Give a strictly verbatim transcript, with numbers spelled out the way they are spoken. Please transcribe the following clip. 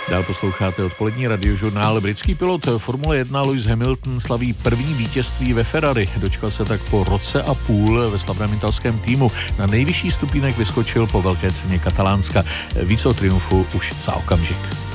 Dál posloucháte odpolední radiožurnál. Britský pilot Formule jedna Lewis Hamilton slaví první vítězství ve Ferrari. Dočkal se tak po roce a půl ve slavném italském týmu. Na nejvyšší stupínek vyskočil po velké ceně Katalánska. Více o triumfu už za okamžik.